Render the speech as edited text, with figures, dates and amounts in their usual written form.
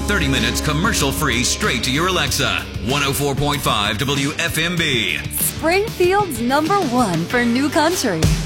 30 minutes commercial-free straight to your Alexa. 104.5 WFMB. Springfield's #1 for new country.